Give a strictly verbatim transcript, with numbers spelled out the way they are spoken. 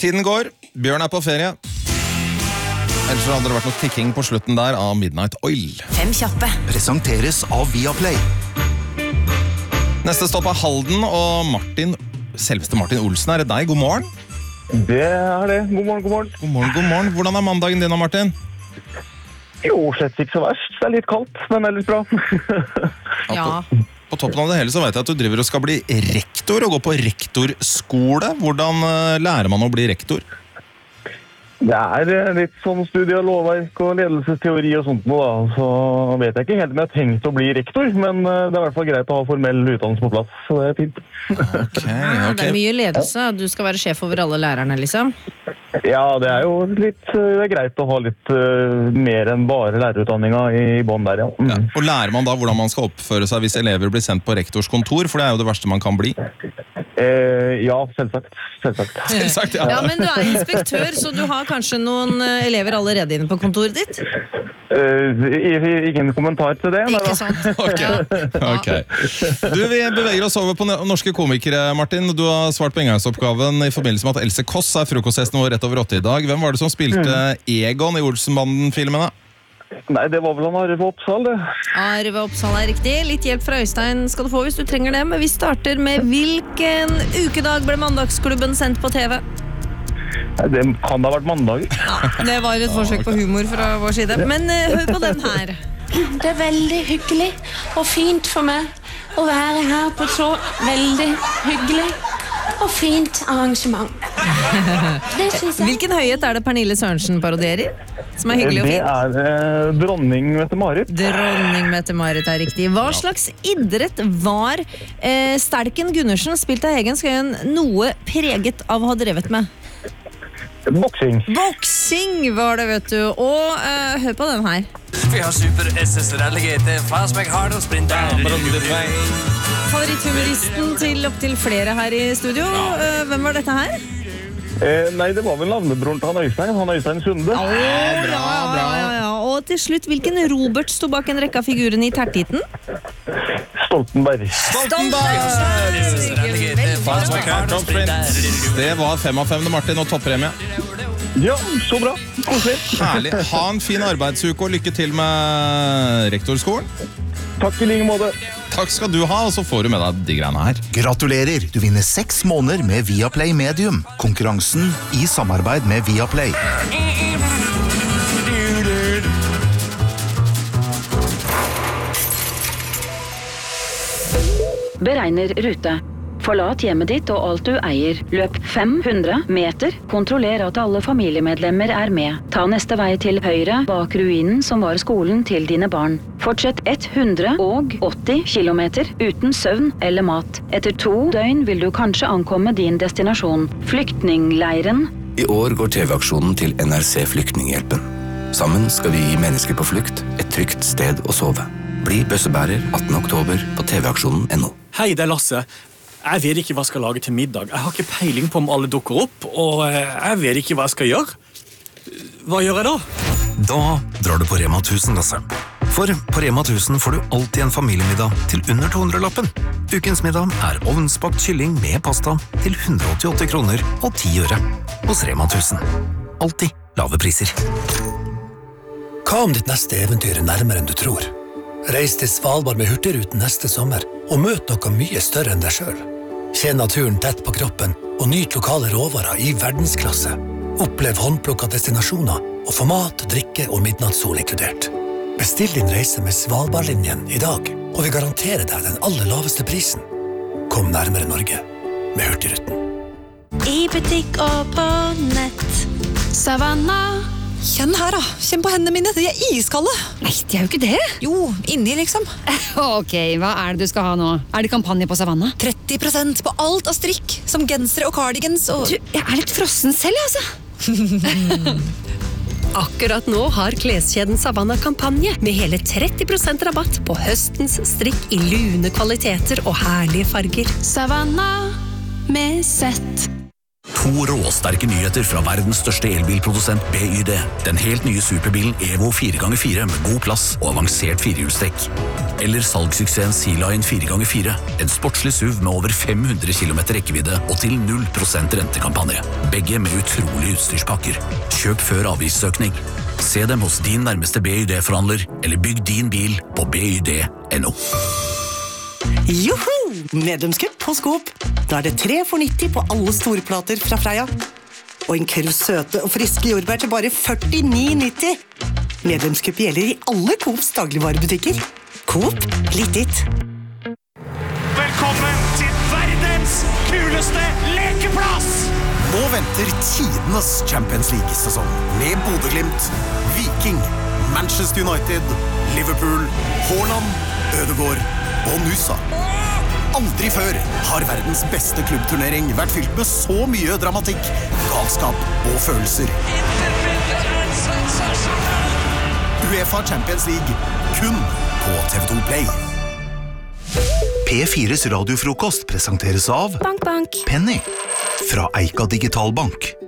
Tiden går, Bjørn er på ferie. Ellers hadde det vært noe tikking på slutten der av Midnight Oil. Fem kjappe. Presenteres av Viaplay. Neste stopp er Halden, og Martin, selveste Martin Olsen, er det deg? God morgen. Det er det. God morgen, god morgen. God morgen, god morgen. Hvordan er mandagen din, Martin? Jo, slett ikke så verst. Det er litt kaldt, men ellers bra. Ja. På, på toppen av det hele så vet jeg at du driver og skal bli rektor og gå på rektorskole. Hvordan uh, lærer man å bli rektor? Det er eh, litt sånn studie av lovverk og ledelsesteori og sånt nå da. Så vet jeg ikke helt om jeg har tenkt å bli rektor, men eh, det er i hvert fall greit å ha formell utdannelse på plass, så det er fint. Ok, Ja, det er ok. mye ledelse. Du skal være sjef over alle lærerne, liksom. Ja, det er jo litt eh, det er greit å ha litt eh, mer enn bare lærerutdanninga i bånn der, ja. Mm. Ja. Og lærer man da hvordan man skal oppføre seg hvis elever blir sendt på rektors kontor, for det er jo det verste man kan bli. Eh, ja, selvsagt. Selvsagt. Selvsagt, ja. Ja, men du er inspektør, så du har kanskje noen eh, elever allerede inne på kontoret ditt? Eh, i- i- ingen kommentar til det. nei da. Ikke sant? Ok, Ja. ok. Du, vi beveger oss over på norske komikere, Martin. Du har svart på inngangsoppgaven i forbindelse med at Else Kåss er frokostgjesten vår rett over åtte i dag. Hvem var det som spilte Egon i Olsenbanden-filmene? Nei, det var vel han Arve Oppsal, det. Arve Oppsal er riktig. Litt hjelp fra Øystein skal du få hvis du trenger det. Men vi starter med hvilken ukedag ble Mandagsklubben sendt på T V? Nei, det kan da ha vært mandag. Det var et forsøk på humor fra vår side. Men eh, hør på den her. Det er veldig hyggelig og fint for meg å være her på så veldig hyggelig og fint arrangement. Det synes jeg. Hvilken høyhet er det Pernille Sørensen parodierer? Som er hyggelig og Det fint. er eh, dronning Mette-Marit. Dronning Mette-Marit er riktig. Hva slags idrett var eh, Stelken Gundersen, spilt av Hegen Skøyen, noe preget av å ha drevet med? Boksing. Boksing var det, vet du. Og eh, hør på den her. Vi har super S S Rally G T, Fastback Hard og Sprinter. Favoritthumoristen til opptil flere her i studio. Eh, hvem var dette her? Eh, nei, det var vel navnebroren til han Øystein. Han Øystein Sunde. Å, ja, ja, ja, ja. Og til slutt, hvilken Robert sto bak en rekke av figurene i Tertitten? Stoltenberg. Det var fem av fem, Martin, og toppremie. Ja, så bra. Koselig. Herlig. Ha en fin arbeidsuke og lykke til med rektorskolen. Takk i like måte. Takk skal du ha, og så får du med deg de greiene her. Gratulerer, du vinner seks måneder med Viaplay Medium. Konkurransen i samarbeid med Viaplay. Beregner rute. Forlat hjemmet ditt og alt du eier. Løp fem hundre meter. Kontroller at alle familiemedlemmer er med. Ta neste vei til høyre bak ruinen som var skolen til dine barn. Fortsett hundre åtti kilometer uten søvn eller mat. Etter to døgn vil du kanskje ankomme din destinasjon. Flyktningleiren. I år går T V-aksjonen til N R C Flyktninghjelpen. Sammen skal vi gi mennesker på flukt et trygt sted å sove. Bli bøssebærer attende oktober på tvaksjonen punktum no. Hei, det er Lasse. Jeg vet ikke hva jeg skal lage til middag. Jeg har ikke peiling på om alle dukker opp, og jeg vet ikke hva jeg skal gjøre. Hva gjør jeg da? Da drar du på Rema tusen, Lasse. For på Rema tusen får du alltid en familiemiddag til under to hundre lappen. Ukens middag er ovnsbakt kylling med pasta til hundre åttiåtte kroner og ti øre. Hos Rema tusen. Alltid lave priser. Hva om ditt neste eventyr er nærmere enn du tror? Reis til Svalbard med Hurtigruten neste sommer og møt noe mye større enn deg selv. Kjenn naturen tett på kroppen og nyt lokale råvarer i verdensklasse. Opplev håndplukket destinasjoner og få mat, drikke og midnattssol inkludert. Bestill din reise med Svalbardlinjen i dag, og vi garanterer deg den aller laveste prisen. Kom nærmere Norge med Hurtigruten. I butikk og på nett. Savanna. Kjenn her da, kjenn på hendene mine, de er iskalde. Nei, de er jo ikke det. Jo, inni liksom. Ok, hva er det du skal ha nå? Er det kampanje på Savanna? tretti prosent på alt av strikk, som gensere og cardigans og... Du, jeg er litt frossen selv, altså. Akkurat nå har kleskjeden Savanna kampanje med hele tretti prosent rabatt på høstens strikk i lune kvaliteter og herlige farger. Savanna med sett. To råsterke nyheter fra verdens største elbilprodusent B Y D. Den helt nye superbilen Evo fire ganger fire med god plass og avansert firehjulstrekk. Eller salgssuksessen Sea-Line fire ganger fire. En sportslig S U V med over fem hundre kilometer rekkevidde og til null prosent rentekampanje. Begge med utrolige utstyrspakker. Kjøp før avgiftsøkning. Se dem hos din nærmeste B Y D-forhandler, eller bygg din bil på b y d punktum no. Joho! Medlemskupp hos Coop. Da er det tre for nitti på alle storplater fra Freia. Og en kurv søte og friske jordbær til bare førtini nitti. Medlemskupp gjelder i alle Coops dagligvarebutikker. Coop, litt ditt. Velkommen til verdens kuleste lekeplass! Nå venter tidenes Champions League-sesong med Bodø/Glimt, Viking, Manchester United, Liverpool, Haaland, Ødegaard og Nusa. Aldri før har verdens beste klubbturnering vært fylt med så mye dramatikk, galskap og følelser. UEFA Champions League, kun på T V to Play. P fires radiofrokost presenteres av Bank, bank. Penny fra Eika Digitalbank.